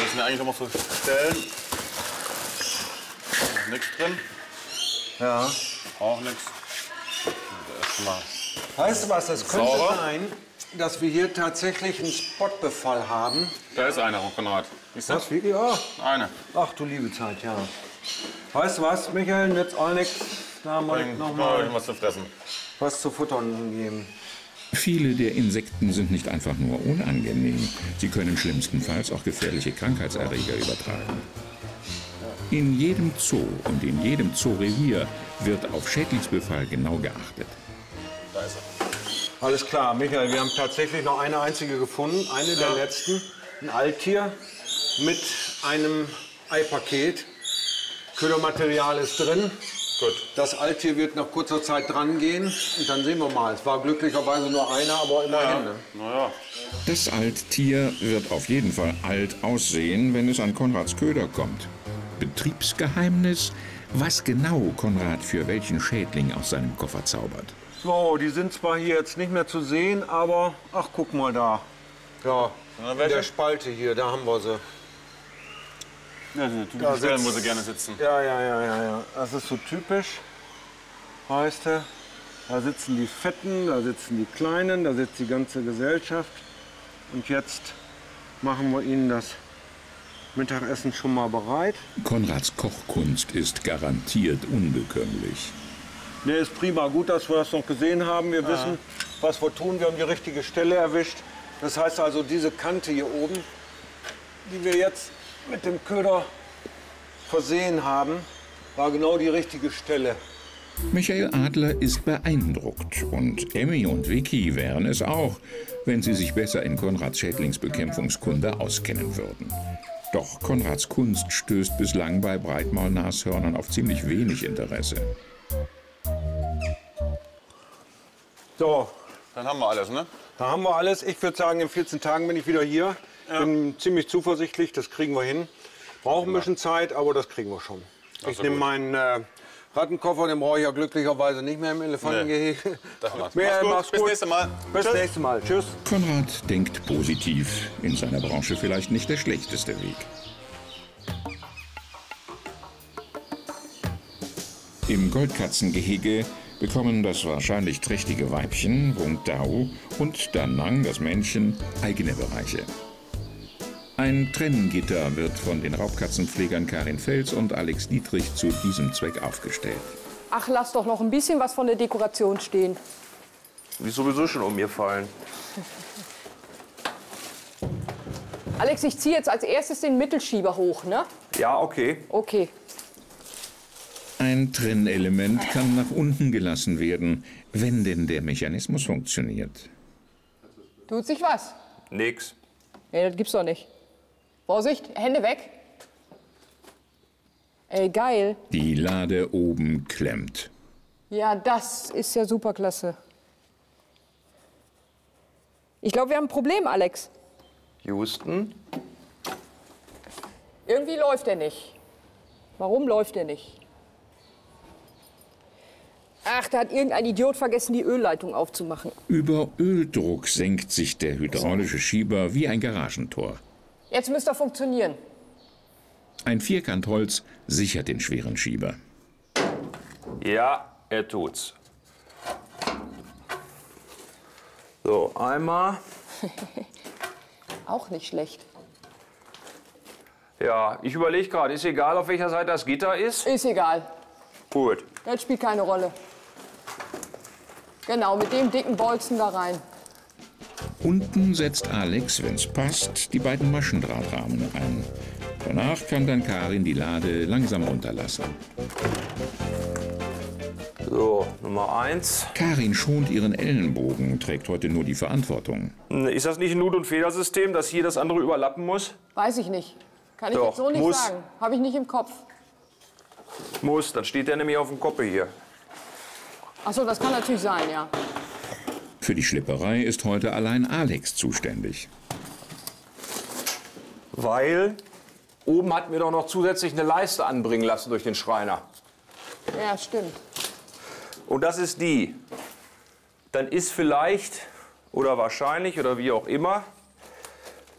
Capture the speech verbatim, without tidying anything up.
sind ja eigentlich noch mal so Stellen. Nichts drin. Ja. Auch nichts. Erstmal. Weißt du was, das könnte Sauber. sein, dass wir hier tatsächlich einen Spotbefall haben. Da ist einer, Konrad. Ist das? Was, wirklich? Ja. Eine. Ach du liebe Zeit, ja. Weißt du was, Michael, nützt auch nichts. Da mal Bring noch mal mal was zu fressen. was zu futtern geben. Viele der Insekten sind nicht einfach nur unangenehm, sie können schlimmstenfalls auch gefährliche Krankheitserreger übertragen. In jedem Zoo und in jedem Zoorevier wird auf Schädlingsbefall genau geachtet. Da ist er. Alles klar, Michael, wir haben tatsächlich noch eine einzige gefunden, eine der letzten. Ein Alttier mit einem Eipaket. Ködermaterial ist drin. Gut. Das Alttier wird nach kurzer Zeit dran gehen und dann sehen wir mal. Es war glücklicherweise nur einer, aber immerhin. Ne? Naja. Das Alttier wird auf jeden Fall alt aussehen, wenn es an Konrads Köder kommt. Betriebsgeheimnis, was genau Konrad für welchen Schädling aus seinem Koffer zaubert. So, die sind zwar hier jetzt nicht mehr zu sehen, aber ach, guck mal da. Ja, in der Spalte hier, da haben wir sie. Ja, die typischen Da Stellen, sitzt- wo sie gerne sitzen. Ja, ja, ja, ja, ja. Das ist so typisch. Weißt du, da sitzen die Fetten, da sitzen die Kleinen, da sitzt die ganze Gesellschaft. Und jetzt machen wir ihnen das Mittagessen schon mal bereit. Konrads Kochkunst ist garantiert unbekömmlich. Ne, ist prima. Gut, dass wir das noch gesehen haben. Wir wissen, was wir tun. Wir haben die richtige Stelle erwischt. Das heißt also, diese Kante hier oben, die wir jetzt mit dem Köder versehen haben, war genau die richtige Stelle. Michael Adler ist beeindruckt und Emmy und Vicky wären es auch, wenn sie sich besser in Konrads Schädlingsbekämpfungskunde auskennen würden. Doch Konrads Kunst stößt bislang bei Breitmaulnashörnern auf ziemlich wenig Interesse. So, Dann haben wir alles, ne? da haben wir alles. Ich würde sagen, in vierzehn Tagen bin ich wieder hier. Bin ziemlich zuversichtlich, das kriegen wir hin. Brauchen ein bisschen Zeit, aber das kriegen wir schon. Ich so nehme gut. meinen äh, Rattenkoffer, den brauche ich ja glücklicherweise nicht mehr im Elefantengehege. Das war's. Michael, Mach's gut. mach's Bis gut. nächstes Mal. Bis Tschüss. nächstes Mal. Tschüss. Konrad denkt positiv, in seiner Branche vielleicht nicht der schlechteste Weg. Im Goldkatzengehege bekommen das wahrscheinlich trächtige Weibchen, Wung Dao, und Danang, das Männchen, eigene Bereiche. Ein Trenngitter wird von den Raubkatzenpflegern Karin Fels und Alex Dietrich zu diesem Zweck aufgestellt. Ach, lass doch noch ein bisschen was von der Dekoration stehen. Die ist sowieso schon um mir fallen. Alex, ich ziehe jetzt als erstes den Mittelschieber hoch, ne? Ja, okay. Okay. Ein Trennelement kann nach unten gelassen werden, wenn denn der Mechanismus funktioniert. Tut sich was? Nix. Nee, das gibt's doch nicht. Vorsicht, Hände weg. Ey, geil. Die Lade oben klemmt. Ja, das ist ja superklasse. Ich glaube, wir haben ein Problem, Alex. Houston? Irgendwie läuft er nicht. Warum läuft er nicht? Ach, da hat irgendein Idiot vergessen, die Ölleitung aufzumachen. Über Öldruck senkt sich der hydraulische Schieber wie ein Garagentor. Jetzt müsste er funktionieren. Ein Vierkantholz sichert den schweren Schieber. Ja, er tut's. So, einmal. Auch nicht schlecht. Ja, ich überlege gerade, ist egal, auf welcher Seite das Gitter ist? Ist egal. Gut. Das spielt keine Rolle. Genau, mit dem dicken Bolzen da rein. Unten setzt Alex, wenn's passt, die beiden Maschendrahtrahmen ein. Danach kann dann Karin die Lade langsam runterlassen. So, Nummer eins. Karin schont ihren Ellenbogen, trägt heute nur die Verantwortung. Ist das nicht ein Nut- und Federsystem, dass hier das andere überlappen muss? Weiß ich nicht. Kann ich Doch, jetzt so nicht muss. sagen. Habe ich nicht im Kopf. Muss, dann steht der nämlich auf dem Koppe hier. Ach so, das kann natürlich sein, ja. Für die Schlipperei ist heute allein Alex zuständig. Weil oben hat mir doch noch zusätzlich eine Leiste anbringen lassen durch den Schreiner. Ja, stimmt. Und das ist die. Dann ist vielleicht oder wahrscheinlich oder wie auch immer